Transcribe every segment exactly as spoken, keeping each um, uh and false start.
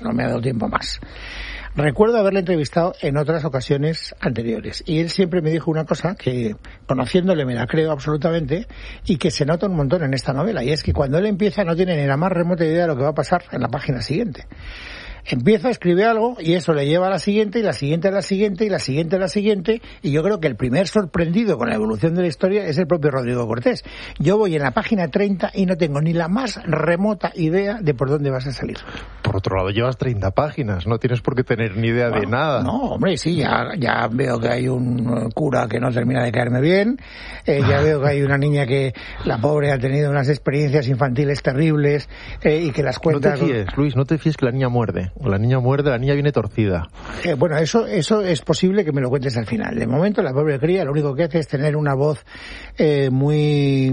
no me ha dado tiempo más. Recuerdo haberle entrevistado en otras ocasiones anteriores y él siempre me dijo una cosa que, conociéndole, me la creo absolutamente y que se nota un montón en esta novela, y es que cuando él empieza no tiene ni la más remota idea de lo que va a pasar en la página siguiente. Empieza, escribe algo y eso le lleva a la siguiente y la siguiente a la siguiente y la siguiente a la siguiente, y yo creo que el primer sorprendido con la evolución de la historia es el propio Rodrigo Cortés. Yo voy en la página treinta y no tengo ni la más remota idea de por dónde vas a salir. Por otro lado, llevas treinta páginas, no tienes por qué tener ni idea bueno, de nada. No, hombre, sí, ya, ya veo que hay un cura que no termina de caerme bien, eh, ya veo que hay una niña que, la pobre, ha tenido unas experiencias infantiles terribles eh, y que las cuenta... No te fíes, Luis, no te fíes que la niña muerde. La niña muerde, la niña viene torcida. Eh, bueno, eso eso es posible que me lo cuentes al final. De momento, la pobre cría lo único que hace es tener una voz eh, muy...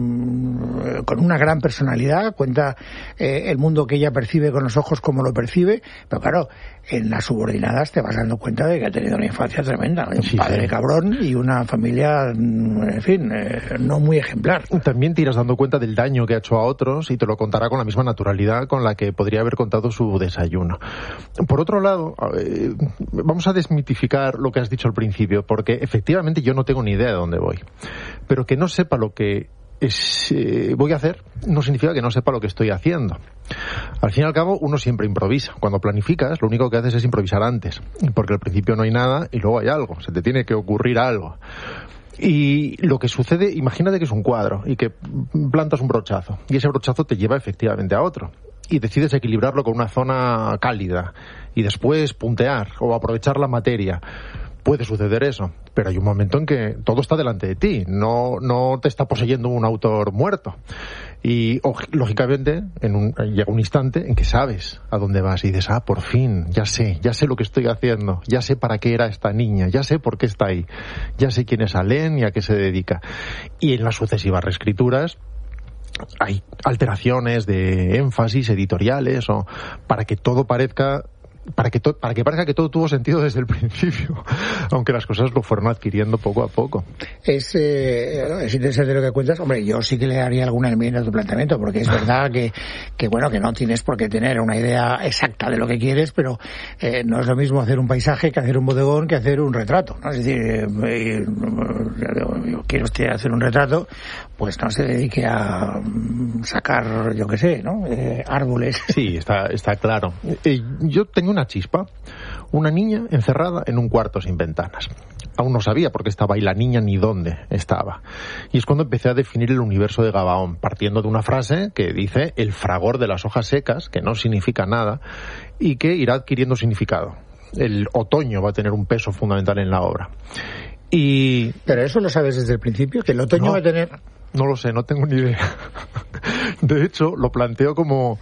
con una gran personalidad, cuenta eh, el mundo que ella percibe con los ojos como lo percibe, pero claro, en las subordinadas te vas dando cuenta de que ha tenido una infancia tremenda, un sí, padre sí. cabrón y una familia, en fin, eh, no muy ejemplar. También te irás dando cuenta del daño que ha hecho a otros y te lo contará con la misma naturalidad con la que podría haber contado su desayuno. Por otro lado, eh, vamos a desmitificar lo que has dicho al principio, porque efectivamente yo no tengo ni idea de dónde voy, pero que no sepa lo que Es, eh, voy a hacer no significa que no sepa lo que estoy haciendo. Al fin y al cabo, uno siempre improvisa. Cuando planificas, lo único que haces es improvisar antes, porque al principio no hay nada y luego hay algo, se te tiene que ocurrir algo. Y lo que sucede, imagínate que es un cuadro y que plantas un brochazo y ese brochazo te lleva efectivamente a otro y decides equilibrarlo con una zona cálida y después puntear o aprovechar la materia. Puede suceder eso, pero hay un momento en que todo está delante de ti, no, no te está poseyendo un autor muerto. Y, o, lógicamente, en un, llega un instante en que sabes a dónde vas y dices, ah, por fin, ya sé, ya sé lo que estoy haciendo, ya sé para qué era esta niña, ya sé por qué está ahí, ya sé quién es Alén y a qué se dedica. Y en las sucesivas reescrituras hay alteraciones de énfasis editoriales o para que todo parezca... Para que, to- para que parezca que todo tuvo sentido desde el principio, aunque las cosas lo fueron adquiriendo poco a poco. Es, eh, es interesante lo que cuentas. Hombre, yo sí que le haría alguna enmienda a tu planteamiento, porque es verdad que, que bueno, que no tienes por qué tener una idea exacta de lo que quieres, pero eh, no es lo mismo hacer un paisaje que hacer un bodegón que hacer un retrato, ¿no? Es decir, eh, yo quiero usted hacer un retrato, pues no se dedique a sacar, yo qué sé, ¿no? Eh, árboles. Sí, está, está claro. Eh, yo tengo una chispa, una niña encerrada en un cuarto sin ventanas. Aún no sabía por qué estaba ahí la niña ni dónde estaba. Y es cuando empecé a definir el universo de Gabaón, partiendo de una frase que dice el fragor de las hojas secas, que no significa nada, y que irá adquiriendo significado. El otoño va a tener un peso fundamental en la obra. Y... Pero eso lo sabes desde el principio, que el otoño no, va a tener... No lo sé, no tengo ni idea. De hecho, lo planteo como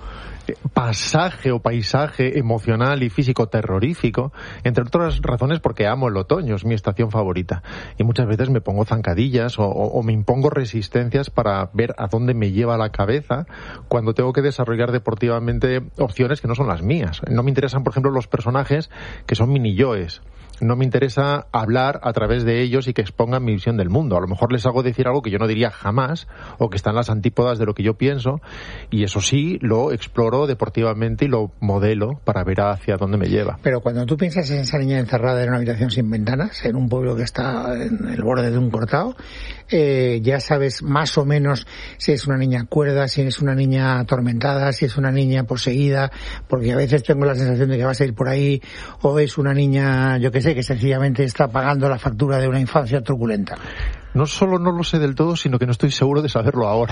pasaje o paisaje emocional y físico terrorífico, entre otras razones porque amo el otoño, es mi estación favorita. Y muchas veces me pongo zancadillas o, o, o me impongo resistencias para ver a dónde me lleva la cabeza cuando tengo que desarrollar deportivamente opciones que no son las mías. No me interesan, por ejemplo, los personajes que son mini-yoes. No me interesa hablar a través de ellos y que expongan mi visión del mundo. A lo mejor les hago decir algo que yo no diría jamás o que está en las antípodas de lo que yo pienso, y eso sí, lo exploro deportivamente y lo modelo para ver hacia dónde me lleva. Pero cuando tú piensas en esa niña encerrada en una habitación sin ventanas, en un pueblo que está en el borde de un cortado, eh, ya sabes más o menos si es una niña cuerda, si es una niña atormentada, si es una niña poseída, porque a veces tengo la sensación de que vas a ir por ahí, o es una niña, yo qué sé, que sencillamente está pagando la factura de una infancia truculenta. No solo no lo sé del todo, sino que no estoy seguro de saberlo ahora.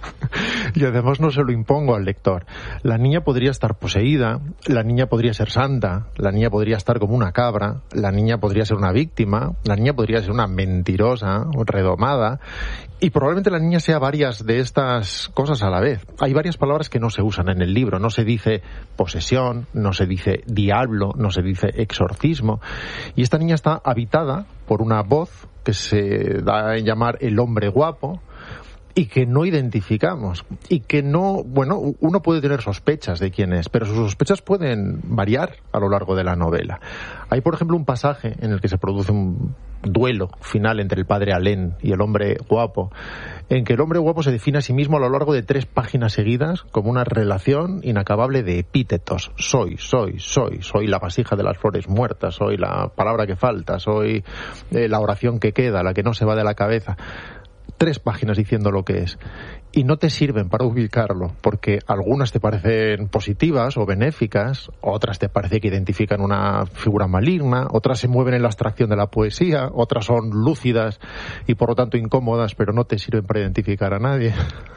Y además no se lo impongo al lector. La niña podría estar poseída, la niña podría ser santa, la niña podría estar como una cabra, la niña podría ser una víctima, la niña podría ser una mentirosa, redomada, y probablemente la niña sea varias de estas cosas a la vez. Hay varias palabras que no se usan en el libro. No se dice posesión, no se dice diablo, no se dice exorcismo. Y esta niña está habitada por una voz que se da en llamar el hombre guapo, y que no identificamos y que no, bueno, uno puede tener sospechas de quién es, pero sus sospechas pueden variar a lo largo de la novela. Hay, por ejemplo, un pasaje en el que se produce un duelo final entre el padre Alain y el hombre guapo, en que el hombre guapo se define a sí mismo a lo largo de tres páginas seguidas como una relación inacabable de epítetos. Soy, soy, soy, soy la vasija de las flores muertas, soy la palabra que falta, soy eh, la oración que queda, la que no se va de la cabeza. Tres páginas diciendo lo que es. Y no te sirven para ubicarlo, porque algunas te parecen positivas o benéficas, otras te parece que identifican una figura maligna, otras se mueven en la abstracción de la poesía, otras son lúcidas y por lo tanto incómodas, pero no te sirven para identificar a nadie.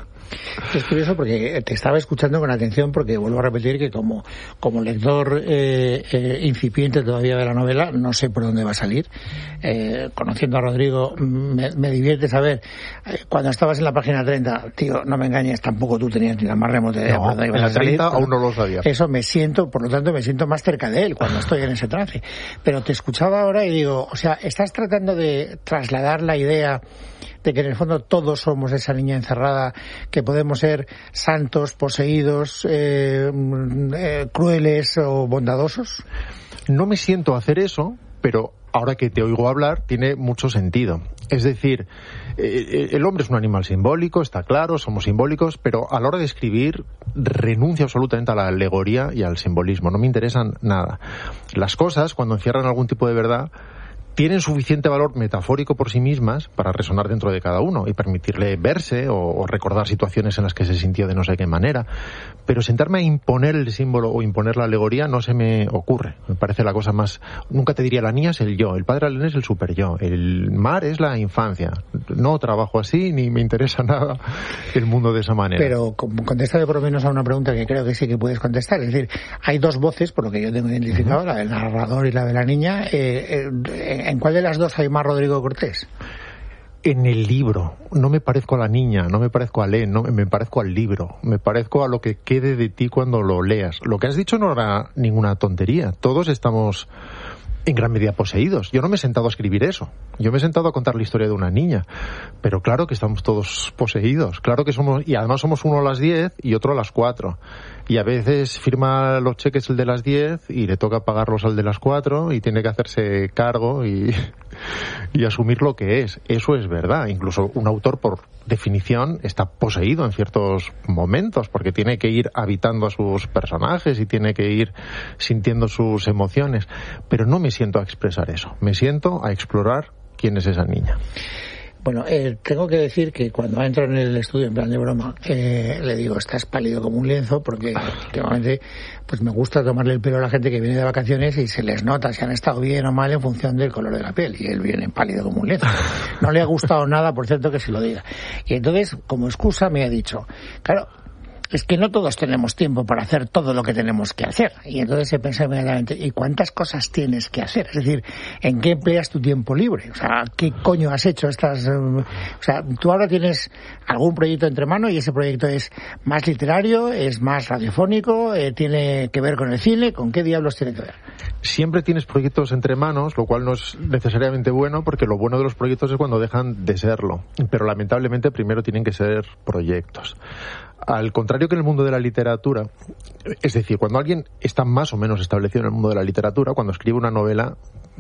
Es curioso porque te estaba escuchando con atención, porque vuelvo a repetir que como, como lector eh, eh, incipiente todavía de la novela, no sé por dónde va a salir. Eh, conociendo a Rodrigo, me, me divierte saber, eh, cuando estabas en la página treinta, tío, no me engañes, tampoco tú tenías ni la más remota idea. No, en la treinta aún no lo sabía. Eso me siento, por lo tanto me siento más cerca de él cuando estoy en ese trance. Pero te escuchaba ahora y digo, o sea, estás tratando de trasladar la idea de que en el fondo todos somos esa niña encerrada, que podemos ser santos, poseídos, eh, eh, crueles o bondadosos. No me siento a hacer eso, pero ahora que te oigo hablar tiene mucho sentido. Es decir, eh, el hombre es un animal simbólico, está claro, somos simbólicos, pero a la hora de escribir renuncio absolutamente a la alegoría y al simbolismo, no me interesan nada. Las cosas, cuando encierran algún tipo de verdad, tienen suficiente valor metafórico por sí mismas para resonar dentro de cada uno y permitirle verse o, o recordar situaciones en las que se sintió de no sé qué manera. Pero sentarme a imponer el símbolo o imponer la alegoría no se me ocurre. Me parece la cosa más... Nunca te diría, la niña es el yo, el padre Alain es el super yo, el mar es la infancia. No trabajo así ni me interesa nada el mundo de esa manera. Pero contéstame por lo menos a una pregunta que creo que sí que puedes contestar. Es decir, hay dos voces, por lo que yo tengo identificado, uh-huh. la del narrador y la de la niña. Eh, eh, ¿En cuál de las dos hay más Rodrigo Cortés? En el libro. No me parezco a la niña, no me parezco a Alain, no, me parezco al libro. Me parezco a lo que quede de ti cuando lo leas. Lo que has dicho no era ninguna tontería. Todos estamos en gran medida poseídos. Yo no me he sentado a escribir eso. Yo me he sentado a contar la historia de una niña. Pero claro que estamos todos poseídos. Claro que somos, y además somos uno a las diez y otro a las cuatro. Y a veces firma los cheques el de las diez y le toca pagarlos al de las cuatro y tiene que hacerse cargo y, y asumir lo que es. Eso es verdad. Incluso un autor, por definición, está poseído en ciertos momentos porque tiene que ir habitando a sus personajes y tiene que ir sintiendo sus emociones. Pero no me siento a expresar eso. Me siento a explorar quién es esa niña. Bueno, eh, tengo que decir que cuando entro en el estudio en plan de broma, eh, le digo, estás pálido como un lienzo, porque últimamente pues me gusta tomarle el pelo a la gente que viene de vacaciones y se les nota si han estado bien o mal en función del color de la piel, y él viene pálido como un lienzo. No le ha gustado nada, por cierto, que se lo diga. Y entonces, como excusa, me ha dicho, claro, es que no todos tenemos tiempo para hacer todo lo que tenemos que hacer. Y entonces he pensado inmediatamente, ¿y cuántas cosas tienes que hacer? Es decir, ¿en qué empleas tu tiempo libre? O sea, ¿qué coño has hecho estas...? O sea, tú ahora tienes algún proyecto entre manos y ese proyecto es más literario, es más radiofónico, eh, tiene que ver con el cine. ¿Con qué diablos tiene que ver? Siempre tienes proyectos entre manos, lo cual no es necesariamente bueno, porque lo bueno de los proyectos es cuando dejan de serlo. Pero lamentablemente primero tienen que ser proyectos. Al contrario que en el mundo de la literatura, es decir, cuando alguien está más o menos establecido en el mundo de la literatura, cuando escribe una novela,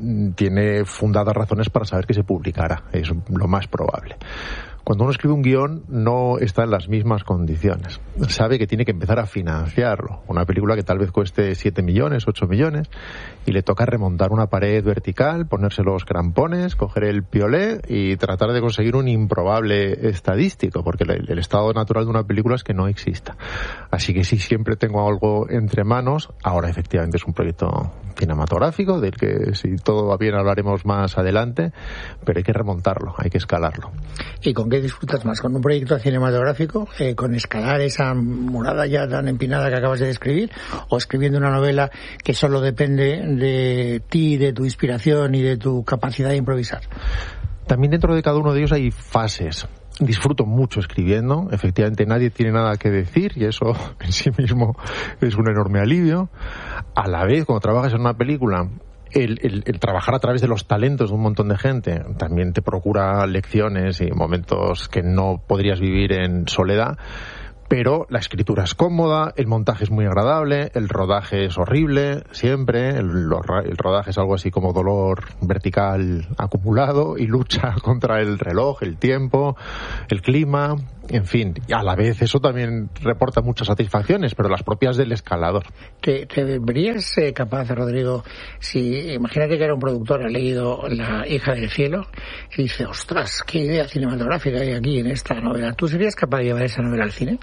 tiene fundadas razones para saber que se publicará. Es lo más probable. Cuando uno escribe un guión, no está en las mismas condiciones. Sabe que tiene que empezar a financiarlo. Una película que tal vez cueste siete millones, ocho millones, y le toca remontar una pared vertical, ponerse los crampones, coger el piolé y tratar de conseguir un improbable estadístico, porque el, el estado natural de una película es que no exista. Así que sí, siempre tengo algo entre manos. Ahora efectivamente es un proyecto cinematográfico, del que si todo va bien hablaremos más adelante, pero hay que remontarlo, hay que escalarlo. ¿Y con qué disfrutas más? ¿Con un proyecto cinematográfico? Eh, ¿Con escalar esa murada ya tan empinada que acabas de describir? ¿O escribiendo una novela que solo depende de ti, de tu inspiración y de tu capacidad de improvisar? También dentro de cada uno de ellos hay fases. Disfruto mucho escribiendo, efectivamente nadie tiene nada que decir y eso en sí mismo es un enorme alivio. A la vez, cuando trabajas en una película el, el, el trabajar a través de los talentos de un montón de gente también te procura lecciones y momentos que no podrías vivir en soledad. Pero la escritura es cómoda, el montaje es muy agradable, el rodaje es horrible, siempre. El, el rodaje es algo así como dolor vertical acumulado y lucha contra el reloj, el tiempo, el clima, en fin. Y a la vez eso también reporta muchas satisfacciones, pero las propias del escalador. ¿Te, te verías eh, capaz, Rodrigo, si imagínate que era un productor, ha leído La hija del cielo y dice, ostras, qué idea cinematográfica hay aquí en esta novela? ¿Tú serías capaz de llevar esa novela al cine?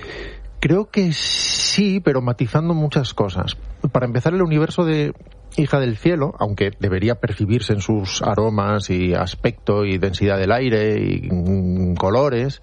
Creo que sí, pero matizando muchas cosas. Para empezar, el universo de Hija del cielo, aunque debería percibirse en sus aromas y aspecto y densidad del aire y mm, colores,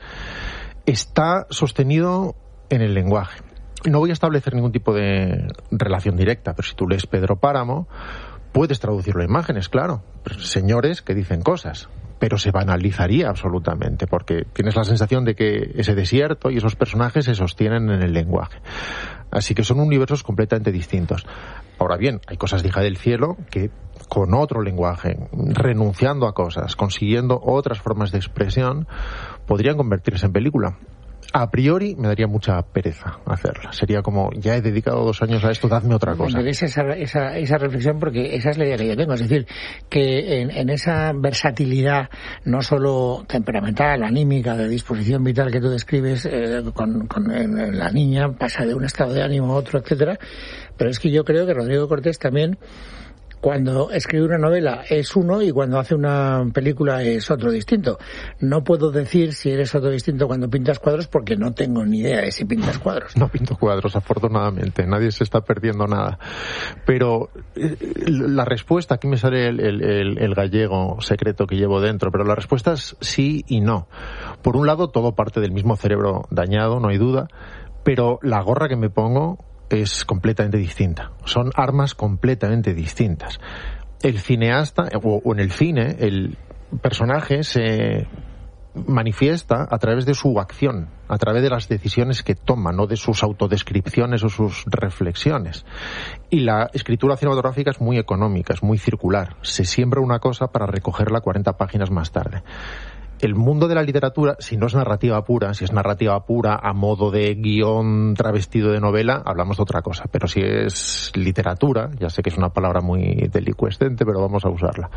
está sostenido en el lenguaje. No voy a establecer ningún tipo de relación directa, pero si tú lees Pedro Páramo, puedes traducirlo a imágenes, claro. Señores que dicen cosas. Pero se banalizaría absolutamente, porque tienes la sensación de que ese desierto y esos personajes se sostienen en el lenguaje. Así que son universos completamente distintos. Ahora bien, hay cosas de Hija del cielo que con otro lenguaje, renunciando a cosas, consiguiendo otras formas de expresión, podrían convertirse en película. A priori me daría mucha pereza hacerla. Sería como, ya he dedicado dos años a esto, dadme otra cosa. Me esa, esa, esa reflexión porque esa es la idea que yo tengo. Es decir, que en, en esa versatilidad, no solo temperamental, anímica, de disposición vital que tú describes, eh, con, con eh, la niña pasa de un estado de ánimo a otro, etcétera. Pero es que yo creo que Rodrigo Cortés también, cuando escribe una novela es uno y cuando hace una película es otro distinto. No puedo decir si eres otro distinto cuando pintas cuadros porque no tengo ni idea de si pintas cuadros. No pinto cuadros, afortunadamente. Nadie se está perdiendo nada. Pero eh, la respuesta, aquí me sale el, el, el gallego secreto que llevo dentro, pero la respuesta es sí y no. Por un lado, todo parte del mismo cerebro dañado, no hay duda, pero la gorra que me pongo es completamente distinta. Son armas completamente distintas. El cineasta, o, o en el cine, el personaje se manifiesta a través de su acción, a través de las decisiones que toma, no de sus autodescripciones o sus reflexiones. Y la escritura cinematográfica es muy económica, es muy circular. Se siembra una cosa para recogerla cuarenta páginas más tarde. El mundo de la literatura, si no es narrativa pura, si es narrativa pura a modo de guión travestido de novela, hablamos de otra cosa. Pero si es literatura, ya sé que es una palabra muy delicuescente, pero vamos a usarla.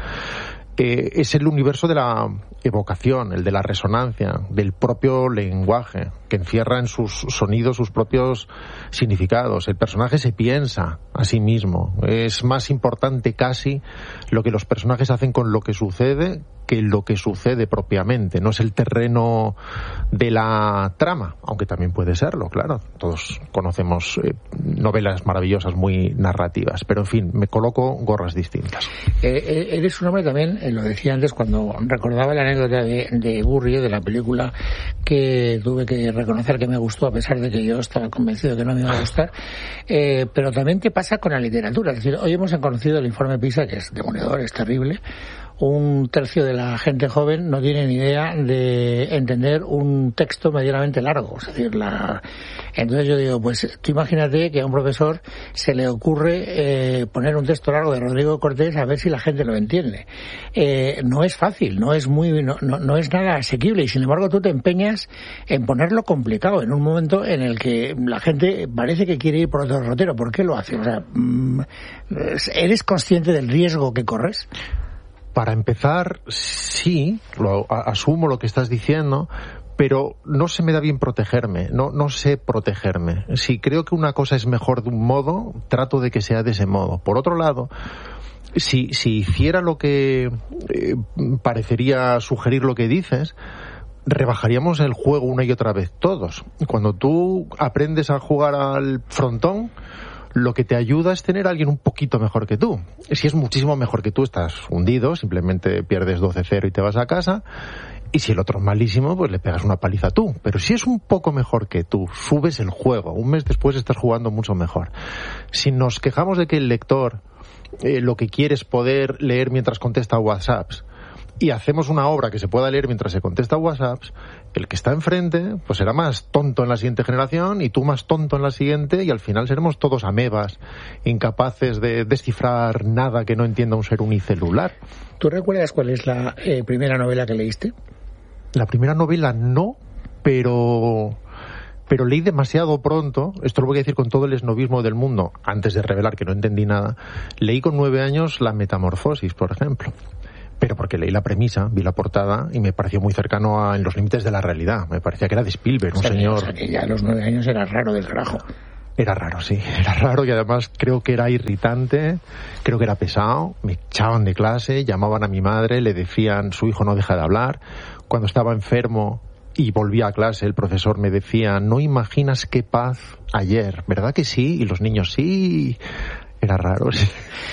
Eh, es el universo de la evocación, el de la resonancia, del propio lenguaje, que encierra en sus sonidos sus propios significados. El personaje se piensa a sí mismo. Es más importante casi lo que los personajes hacen con lo que sucede que lo que sucede propiamente. No es el terreno de la trama, aunque también puede serlo, claro. Todos conocemos eh, novelas maravillosas muy narrativas, pero en fin, me coloco gorras distintas. Eh, eres un hombre también, eh, lo decía antes cuando recordaba la anécdota de, de Burrie, de la película, que tuve que reconocer que me gustó a pesar de que yo estaba convencido de que no me iba a gustar, eh, pero también te pasa con la literatura. Es decir, hoy hemos conocido el informe PISA, que es demoledor, es terrible. Un tercio de la gente joven no tiene ni idea de entender un texto medianamente largo. Es decir, la... entonces yo digo, pues tú imagínate que a un profesor se le ocurre eh, poner un texto largo de Rodrigo Cortés a ver si la gente lo entiende. Eh, no es fácil, no es muy, no, no, no es nada asequible, y sin embargo tú te empeñas en ponerlo complicado en un momento en el que la gente parece que quiere ir por otro derrotero. ¿Por qué lo hace? O sea, ¿eres consciente del riesgo que corres? Para empezar, sí, lo, a, asumo lo que estás diciendo, pero no se me da bien protegerme, no, no sé protegerme. Si creo que una cosa es mejor de un modo, trato de que sea de ese modo. Por otro lado, si, si hiciera lo que eh, parecería sugerir lo que dices, rebajaríamos el juego una y otra vez todos. Cuando tú aprendes a jugar al frontón, lo que te ayuda es tener a alguien un poquito mejor que tú. Si es muchísimo mejor que tú, estás hundido, simplemente pierdes doce cero y te vas a casa. Y si el otro es malísimo, pues le pegas una paliza tú. Pero si es un poco mejor que tú, subes el juego. Un mes después estás jugando mucho mejor. Si nos quejamos de que el lector eh, lo que quiere es poder leer mientras contesta WhatsApps, y hacemos una obra que se pueda leer mientras se contesta WhatsApps, el que está enfrente pues será más tonto en la siguiente generación y tú más tonto en la siguiente, y al final seremos todos amebas, incapaces de descifrar nada que no entienda un ser unicelular. ¿Tú recuerdas cuál es la eh, primera novela que leíste? La primera novela no, pero... pero leí demasiado pronto, esto lo voy a decir con todo el esnovismo del mundo, antes de revelar que no entendí nada. Leí con nueve años La Metamorfosis, por ejemplo. Pero porque leí la premisa, vi la portada y me pareció muy cercano a En los límites de la realidad. Me parecía que era de Spielberg, un o sea, señor... O sea, que ya a los nueve años era raro del carajo. Era raro, sí, era raro, y además creo que era irritante, creo que era pesado, me echaban de clase, llamaban a mi madre, le decían su hijo no deja de hablar. Cuando estaba enfermo y volvía a clase, el profesor me decía, no imaginas qué paz ayer, ¿verdad que sí? Y los niños, sí, era raro, sí.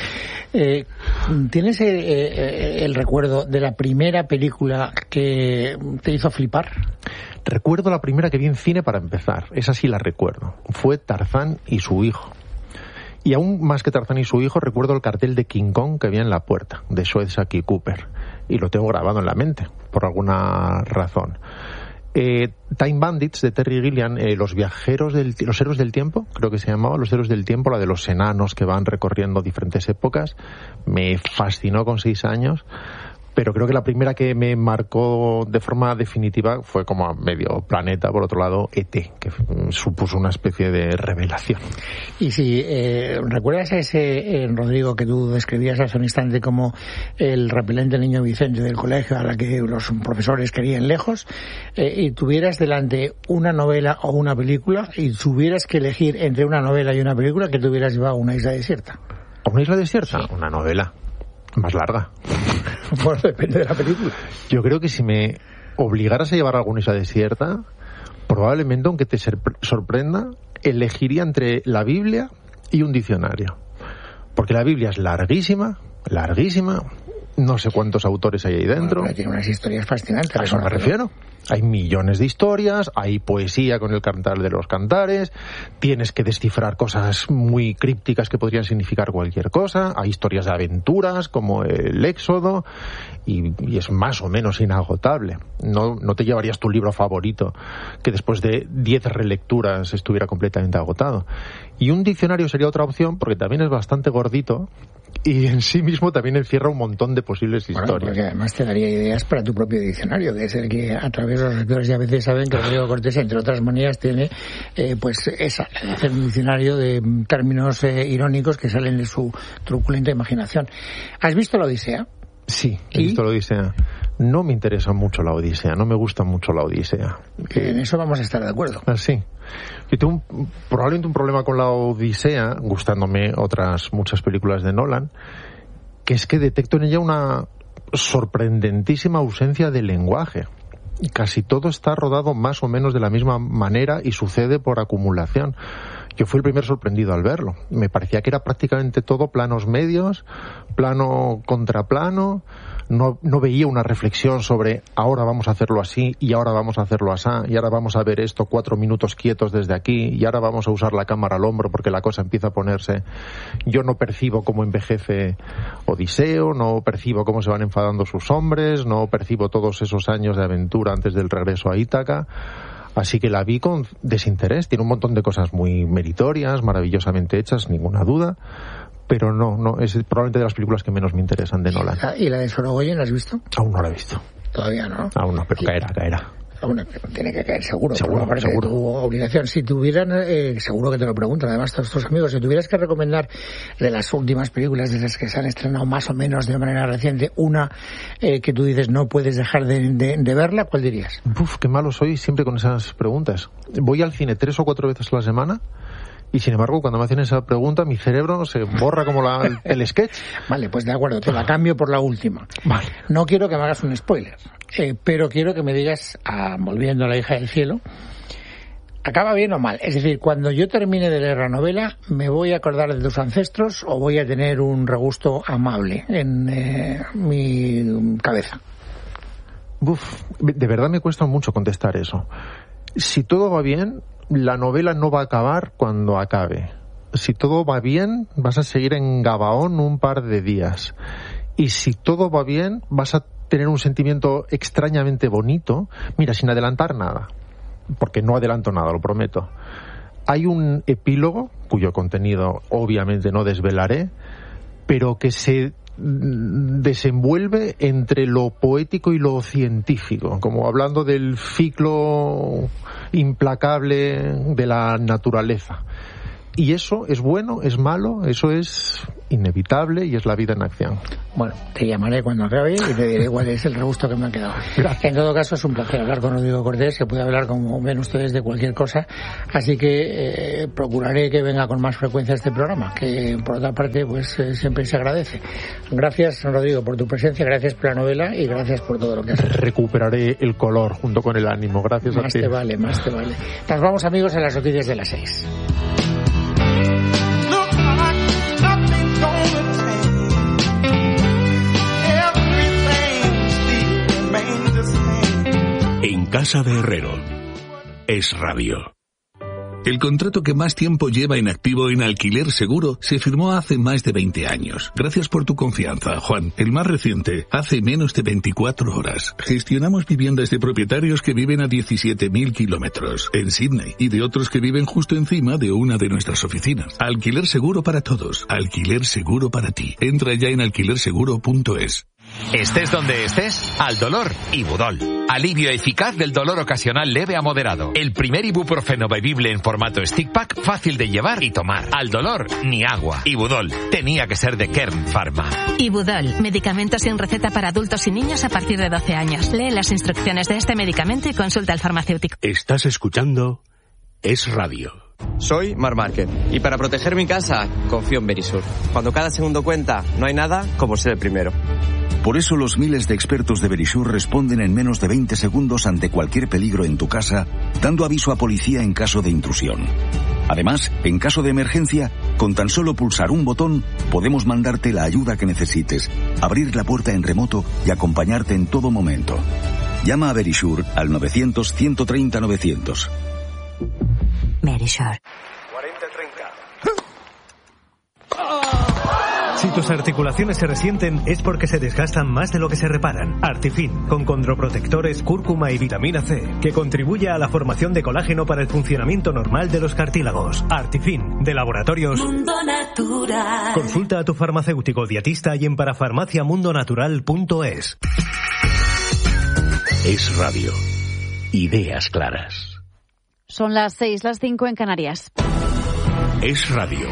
Eh, ¿Tienes eh, eh, el recuerdo de la primera película que te hizo flipar? Recuerdo la primera que vi en cine para empezar, esa sí la recuerdo. Fue Tarzán y su hijo. Y aún más que Tarzán y su hijo, recuerdo el cartel de King Kong que había en la puerta, de Soezaki Cooper. Y lo tengo grabado en la mente, por alguna razón. Eh, Time Bandits de Terry Gilliam, eh, los viajeros del los héroes del tiempo, creo que se llamaba, los héroes del tiempo, la de los enanos que van recorriendo diferentes épocas, me fascinó con seis años. Pero creo que la primera que me marcó de forma definitiva fue como a medio planeta, por otro lado, E T, que supuso una especie de revelación. Y si eh, recuerdas a ese eh, Rodrigo que tú describías hace un instante como el repelente niño Vicente del colegio a la que los profesores querían lejos, eh, y tuvieras delante una novela o una película y tuvieras que elegir entre una novela y una película, que te hubieras llevado a una isla desierta? ¿A una isla desierta? Sí. Una novela. Más larga. Bueno, depende de la película. Yo creo que si me obligaras a llevar a alguna isla desierta, probablemente, aunque te sorprenda, elegiría entre la Biblia y un diccionario. Porque la Biblia es larguísima, larguísima, no sé cuántos autores hay ahí dentro. Bueno, tiene unas historias fascinantes. A eso me refiero. Hay millones de historias, hay poesía con el cantar de los cantares, tienes que descifrar cosas muy crípticas que podrían significar cualquier cosa, hay historias de aventuras como el Éxodo, y, y es más o menos inagotable. No, no te llevarías tu libro favorito que después de diez relecturas estuviera completamente agotado. Y un diccionario sería otra opción porque también es bastante gordito y en sí mismo también encierra un montón de posibles historias. Bueno, porque además te daría ideas para tu propio diccionario, que es el que a través de los lectores ya a veces saben que Rodrigo Cortés, entre otras maneras, tiene eh, pues esa, hacer un diccionario de términos eh, irónicos que salen de su truculenta imaginación. ¿Has visto La Odisea? Sí, he ¿Y? visto La Odisea. No me interesa mucho La Odisea, no me gusta mucho La Odisea. Que en eso vamos a estar de acuerdo. Ah, sí. Yo tengo un, probablemente un problema con La Odisea, gustándome otras muchas películas de Nolan, que es que detecto en ella una sorprendentísima ausencia de lenguaje. Casi todo está rodado más o menos de la misma manera y sucede por acumulación. Yo fui el primer sorprendido al verlo. Me parecía que era prácticamente todo planos medios, plano contra plano. No, no veía una reflexión sobre ahora vamos a hacerlo así y ahora vamos a hacerlo así y ahora vamos a ver esto cuatro minutos quietos desde aquí y ahora vamos a usar la cámara al hombro porque la cosa empieza a ponerse. Yo no percibo cómo envejece Odiseo, no percibo cómo se van enfadando sus hombres, no percibo todos esos años de aventura antes del regreso a Ítaca. Así que la vi con desinterés. Tiene un montón de cosas muy meritorias, maravillosamente hechas, ninguna duda. Pero no, no, es probablemente de las películas que menos me interesan de Nolan. ¿Y la de Sorogoyen la has visto? Aún no la he visto. Todavía no. Aún no, pero Sí. caerá, caerá. Bueno, tiene que caer seguro, Seguro, por parte seguro. de tu obligación. Si tuvieran, eh, seguro que te lo preguntan, además todos tus amigos, si tuvieras que recomendar de las últimas películas de las que se han estrenado más o menos de manera reciente, una eh, que tú dices no puedes dejar de, de, de verla, ¿cuál dirías? Uf, qué malo soy siempre con esas preguntas. Voy al cine tres o cuatro veces a la semana y sin embargo cuando me hacen esa pregunta mi cerebro se borra como la, el, el sketch. Vale, pues de acuerdo, te la cambio por la última. Vale. No quiero que me hagas un spoiler, eh, pero quiero que me digas, ah, volviendo a La hija del cielo, ¿acaba bien o mal? Es decir, cuando yo termine de leer la novela, ¿me voy a acordar de tus ancestros o voy a tener un regusto amable en eh, mi cabeza? Uf, de verdad me cuesta mucho contestar eso. Si todo va bien, la novela no va a acabar cuando acabe. Si todo va bien, vas a seguir en Gabaón un par de días. Y si todo va bien, vas a tener un sentimiento extrañamente bonito. Mira, sin adelantar nada, porque no adelanto nada, lo prometo. Hay un epílogo, cuyo contenido obviamente no desvelaré, pero que se desenvuelve entre lo poético y lo científico, como hablando del ciclo implacable de la naturaleza. Y eso es bueno, es malo, eso es inevitable y es la vida en acción. Bueno, te llamaré cuando acabe y te diré cuál es el regusto que me ha quedado. Gracias. En todo caso, es un placer hablar con Rodrigo Cortés, que puede hablar, como ven ustedes, de cualquier cosa. Así que eh, procuraré que venga con más frecuencia a este programa, que por otra parte pues eh, siempre se agradece. Gracias, Rodrigo, por tu presencia, gracias por la novela y gracias por todo lo que has hecho. Recuperaré el color junto con el ánimo. Gracias más a ti. Más te vale, más te vale. Nos vamos, amigos, a las noticias de las seis. En Casa de Herrero. Es Radio. El contrato que más tiempo lleva en activo en Alquiler Seguro se firmó hace más de veinte años. Gracias por tu confianza, Juan. El más reciente, hace menos de veinticuatro horas. Gestionamos viviendas de propietarios que viven a diecisiete mil kilómetros en Sydney y de otros que viven justo encima de una de nuestras oficinas. Alquiler Seguro para todos. Alquiler Seguro para ti. Entra ya en alquiler seguro punto es. Estés donde estés, al dolor, Ibudol. Alivio eficaz del dolor ocasional leve a moderado. El primer ibuprofeno bebible en formato stick pack, fácil de llevar y tomar. Al dolor, ni agua. Ibudol. Tenía que ser de Kern Pharma. Ibudol. Medicamento sin receta para adultos y niños a partir de doce años. Lee las instrucciones de este medicamento y consulta al farmacéutico. Estás escuchando Es Radio. Soy Mar Márquez y para proteger mi casa confío en Verisur. Cuando cada segundo cuenta, no hay nada como ser el primero. Por eso los miles de expertos de Verisur responden en menos de veinte segundos ante cualquier peligro en tu casa, dando aviso a policía en caso de intrusión. Además, en caso de emergencia, con tan solo pulsar un botón, podemos mandarte la ayuda que necesites, abrir la puerta en remoto y acompañarte en todo momento. Llama a Verisur al novecientos, ciento treinta, novecientos. Verisur. cuarenta treinta. Si tus articulaciones se resienten es porque se desgastan más de lo que se reparan. Artifin, con condroprotectores, cúrcuma y vitamina C, que contribuye a la formación de colágeno para el funcionamiento normal de los cartílagos. Artifin, de Laboratorios Mundo Natural. Consulta a tu farmacéutico dietista y en parafarmacia mundo natural punto es. Es Radio. Ideas claras. Son las seis, las cinco en Canarias. Es Radio.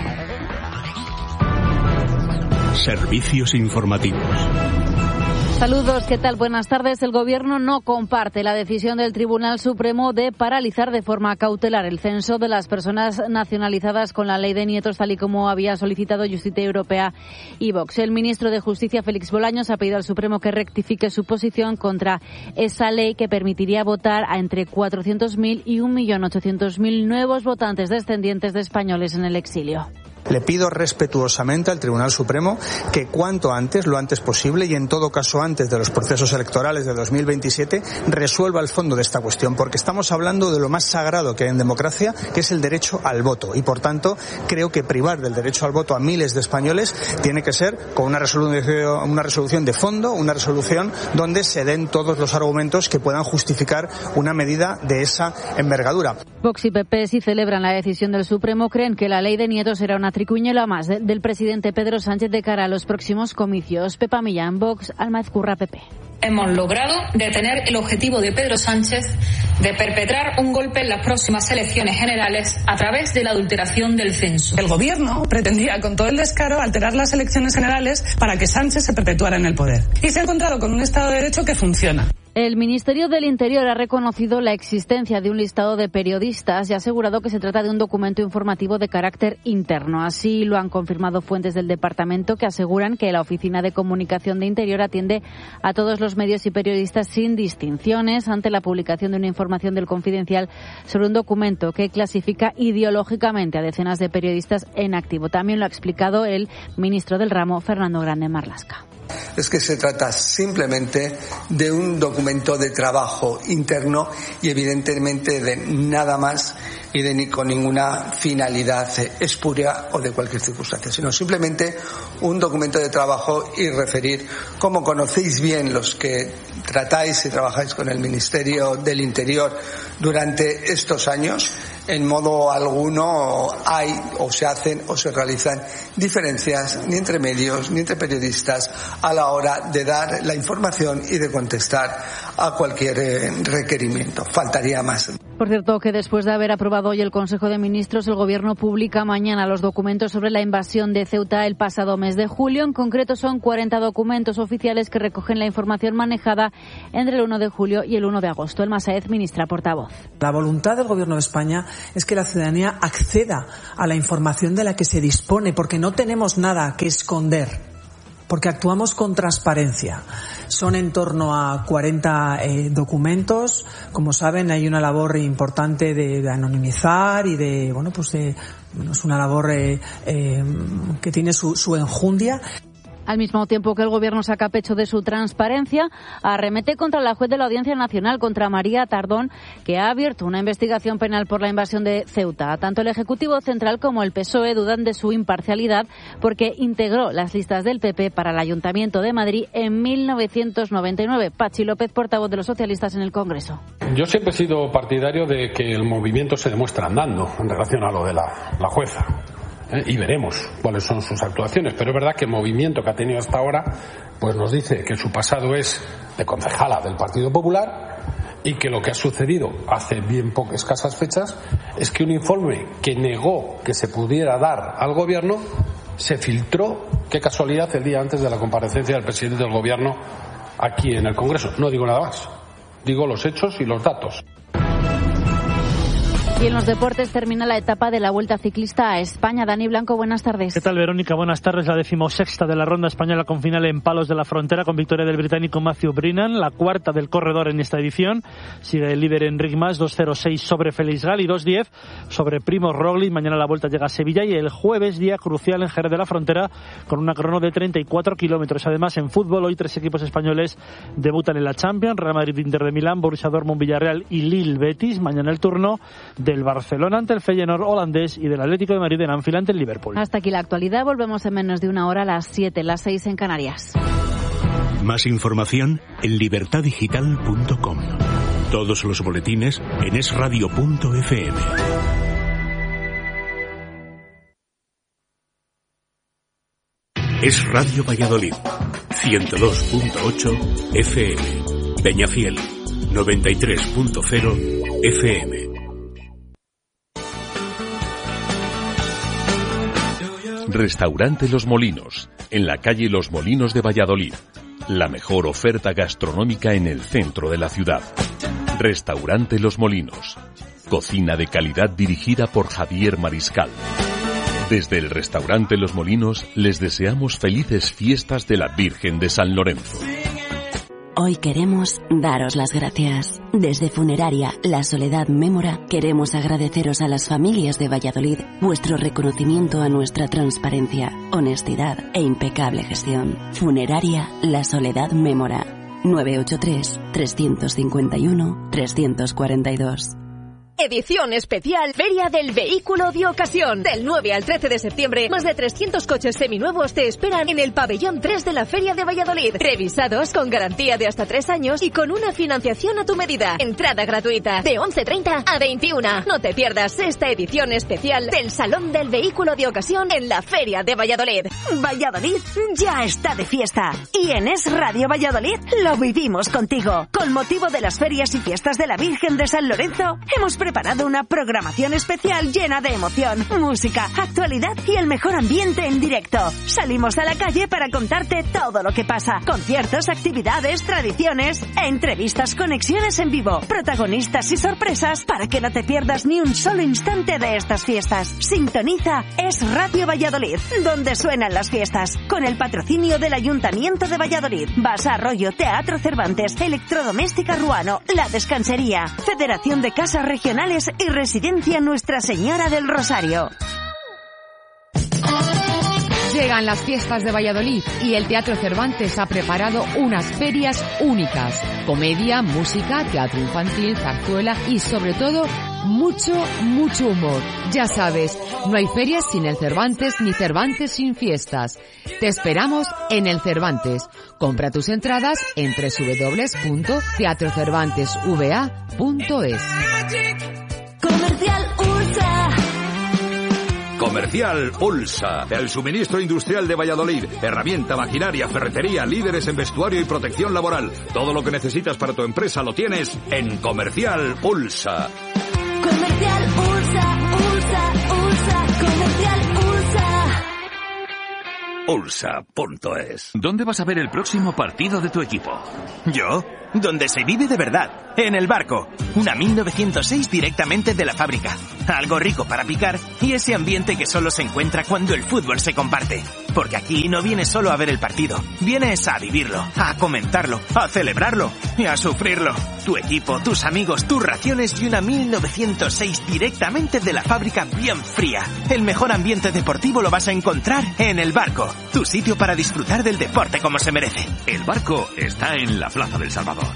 Servicios informativos. Saludos, ¿qué tal? Buenas tardes. El Gobierno no comparte la decisión del Tribunal Supremo de paralizar de forma cautelar el censo de las personas nacionalizadas con la ley de nietos, tal y como había solicitado Justicia Europea y Vox. El ministro de Justicia, Félix Bolaños, ha pedido al Supremo que rectifique su posición contra esa ley que permitiría votar a entre cuatrocientos mil y un millón ochocientos mil nuevos votantes descendientes de españoles en el exilio. Le pido respetuosamente al Tribunal Supremo que cuanto antes, lo antes posible y en todo caso antes de los procesos electorales de dos mil veintisiete, resuelva el fondo de esta cuestión, porque estamos hablando de lo más sagrado que hay en democracia, que es el derecho al voto, y por tanto creo que privar del derecho al voto a miles de españoles tiene que ser con una resolución, una resolución de fondo, una resolución donde se den todos los argumentos que puedan justificar una medida de esa envergadura. Vox y P P sí celebran la decisión del Supremo, creen que la ley de nietos será una tricuñuela más de, del presidente Pedro Sánchez de cara a los próximos comicios. Pepa Millán, Vox, Alma Ezcurra, P P. Hemos logrado detener el objetivo de Pedro Sánchez de perpetrar un golpe en las próximas elecciones generales a través de la adulteración del censo. El Gobierno pretendía con todo el descaro alterar las elecciones generales para que Sánchez se perpetuara en el poder. Y se ha encontrado con un Estado de Derecho que funciona. El Ministerio del Interior ha reconocido la existencia de un listado de periodistas y ha asegurado que se trata de un documento informativo de carácter interno. Así lo han confirmado fuentes del departamento, que aseguran que la Oficina de Comunicación de Interior atiende a todos los medios y periodistas sin distinciones ante la publicación de una información del Confidencial sobre un documento que clasifica ideológicamente a decenas de periodistas en activo. También lo ha explicado el ministro del ramo, Fernando Grande Marlaska. Es que se trata simplemente de un documento de trabajo interno y evidentemente de nada más y de ni con ninguna finalidad espuria o de cualquier circunstancia, sino simplemente un documento de trabajo y referir, como conocéis bien los que tratáis y trabajáis con el Ministerio del Interior durante estos años, en modo alguno hay o se hacen o se realizan diferencias ni entre medios ni entre periodistas a la hora de dar la información y de contestar a cualquier eh, requerimiento. Faltaría más. Por cierto, que después de haber aprobado hoy el Consejo de Ministros, el Gobierno publica mañana los documentos sobre la invasión de Ceuta el pasado mes de julio. En concreto, son cuarenta documentos oficiales que recogen la información manejada entre el uno de julio y el uno de agosto. Elma Sáez, ministra portavoz. La voluntad del Gobierno de España es que la ciudadanía acceda a la información de la que se dispone, porque no tenemos nada que esconder, porque actuamos con transparencia. Son en torno a cuarenta eh, documentos. Como saben, hay una labor importante de, de anonimizar y de, bueno, pues de, bueno, es una labor eh, eh, que tiene su, su enjundia. Al mismo tiempo que el Gobierno saca pecho de su transparencia, arremete contra la juez de la Audiencia Nacional, contra María Tardón, que ha abierto una investigación penal por la invasión de Ceuta. Tanto el Ejecutivo Central como el P S O E dudan de su imparcialidad porque integró las listas del P P para el Ayuntamiento de Madrid en mil novecientos noventa y nueve. Pachi López, portavoz de los socialistas en el Congreso. Yo siempre he sido partidario de que el movimiento se demuestra andando en relación a lo de la, la jueza. ¿Eh? Y veremos cuáles son sus actuaciones, pero es verdad que el movimiento que ha tenido hasta ahora pues nos dice que su pasado es de concejala del Partido Popular y que lo que ha sucedido hace bien pocas escasas fechas es que un informe que negó que se pudiera dar al gobierno se filtró, qué casualidad, el día antes de la comparecencia del presidente del gobierno aquí en el Congreso. No digo nada más, digo los hechos y los datos. Y en los deportes termina la etapa de la Vuelta Ciclista a España. Dani Blanco, buenas tardes. ¿Qué tal, Verónica? Buenas tardes. La decimosexta de la ronda española con final en Palos de la Frontera, con victoria del británico Matthew Brennan, la cuarta del corredor en esta edición. Sigue el líder Enric Mas, dos cero seis sobre Félix Gal y dos diez sobre Primož Roglič. Mañana la Vuelta llega a Sevilla y el jueves día crucial en Jerez de la Frontera con una crono de treinta y cuatro kilómetros. Además, en fútbol, hoy tres equipos españoles debutan en la Champions: Real Madrid, Inter de Milán, Borussia Dortmund, Villarreal y Lille Betis. Mañana el turno del Barcelona ante el Feyenoord holandés y del Atlético de Madrid en Anfield ante el Liverpool. Hasta aquí la actualidad. Volvemos en menos de una hora a las siete, las seis en Canarias. Más información en libertad digital punto com. Todos los boletines en es radio punto efe eme. Es Radio Valladolid, ciento dos punto ocho efe eme. Peñafiel, noventa y tres punto cero efe eme. Restaurante Los Molinos, en la calle Los Molinos de Valladolid. La mejor oferta gastronómica en el centro de la ciudad. Restaurante Los Molinos. Cocina de calidad dirigida por Javier Mariscal. Desde el Restaurante Los Molinos les deseamos felices fiestas de la Virgen de San Lorenzo. Hoy queremos daros las gracias. Desde Funeraria La Soledad Mémora queremos agradeceros a las familias de Valladolid vuestro reconocimiento a nuestra transparencia, honestidad e impecable gestión. Funeraria La Soledad Mémora. nueve ocho tres, tres cinco uno, tres cuatro dos. Edición especial Feria del Vehículo de Ocasión. Del nueve al trece de septiembre, más de trescientos coches seminuevos te esperan en el pabellón tres de la Feria de Valladolid. Revisados con garantía de hasta tres años y con una financiación a tu medida. Entrada gratuita de once treinta a veintiuna. No te pierdas esta edición especial del Salón del Vehículo de Ocasión en la Feria de Valladolid. Valladolid ya está de fiesta. Y en Es Radio Valladolid lo vivimos contigo. Con motivo de las ferias y fiestas de la Virgen de San Lorenzo, hemos preparado una programación especial llena de emoción, música, actualidad y el mejor ambiente en directo. Salimos a la calle para contarte todo lo que pasa. Conciertos, actividades, tradiciones, entrevistas, conexiones en vivo, protagonistas y sorpresas para que no te pierdas ni un solo instante de estas fiestas. Sintoniza Es Radio Valladolid, donde suenan las fiestas, con el patrocinio del Ayuntamiento de Valladolid, Basa Arroyo, Teatro Cervantes, Electrodoméstica Ruano, La Descansería, Federación de Casas Regionales y Residencia Nuestra Señora del Rosario. Llegan las fiestas de Valladolid y el Teatro Cervantes ha preparado unas ferias únicas. Comedia, música, teatro infantil, zarzuela y sobre todo mucho, mucho humor. Ya sabes, no hay ferias sin el Cervantes ni Cervantes sin fiestas. Te esperamos en el Cervantes. Compra tus entradas en doble u doble u doble u punto teatro cervantes v a punto es. Comercial Ursa. Comercial Ulsa, el suministro industrial de Valladolid. Herramienta, maquinaria, ferretería, líderes en vestuario y protección laboral. Todo lo que necesitas para tu empresa lo tienes en Comercial Ulsa. Comercial Ursa, Ursa, Ursa, Comercial Ursa. Ulsa punto es. ¿Dónde vas a ver el próximo partido de tu equipo? ¿Yo? Donde se vive de verdad, en el Barco. Una mil novecientos seis directamente de la fábrica. Algo rico para picar y ese ambiente que solo se encuentra cuando el fútbol se comparte. Porque aquí no vienes solo a ver el partido, vienes a vivirlo, a comentarlo, a celebrarlo y a sufrirlo. Tu equipo, tus amigos, tus raciones y una mil novecientos seis directamente de la fábrica bien fría. El mejor ambiente deportivo lo vas a encontrar en el Barco. Tu sitio para disfrutar del deporte como se merece. El Barco está en la Plaza del Salvador.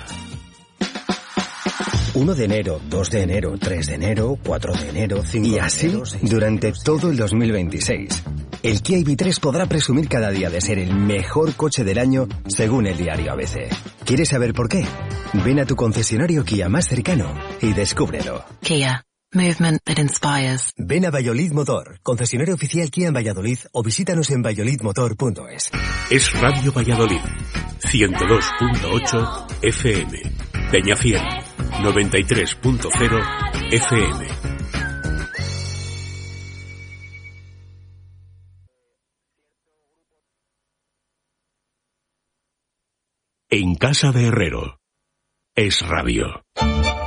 uno de enero, dos de enero, tres de enero, cuatro de enero, cinco de enero... Y así, durante todo el dos mil veintiséis. El Kia I V tres podrá presumir cada día de ser el mejor coche del año, según el diario A B C. ¿Quieres saber por qué? Ven a tu concesionario Kia más cercano y descúbrelo. Kia. Movement that inspires. Ven a Valladolid Motor, concesionario oficial Kia en Valladolid, o visítanos en valladolid motor punto es. Es Radio Valladolid, ciento dos punto ocho F M. Peñafiel, noventa y tres punto cero F M. En casa de Herrero. Es Radio.